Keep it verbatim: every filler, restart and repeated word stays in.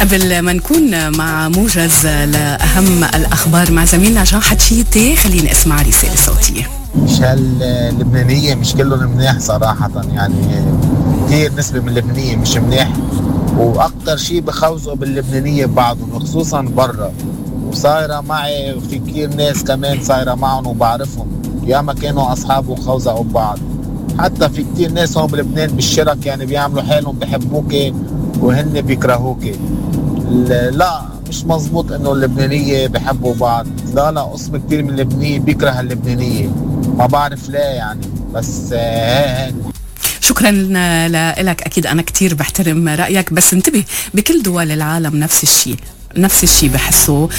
قبل ما نكون مع موجز لأهم الأخبار مع زميلنا جان حتشيتي، خليني أسمع رسالة صوتية. مش هاللبنانية مش كلهم منيح صراحة، يعني كتير نسبة من اللبنانية مش منيح، وأكتر شيء بخوزوا باللبنانية بعضهم وخصوصا برا. وصايرة معي وفي كتير ناس كمان صايرة معهم وبعرفهم ياما كانوا أصحاب وخوزقوا ببعض. حتى في كتير ناس هون بلبنان بالشرك يعني بيعملوا حالهم بحبوك وهن بيكرهوك. لا مش مزبوط انه اللبنانية بحبوا بعض، لا لا قسم كتير من اللبنانية بيكره اللبنانية، ما بعرف ليه يعني، بس هيك. شكرا لك، أكيد أنا كتير بحترم رأيك، بس انتبه بكل دول العالم نفس الشيء نفس الشيء بحسه.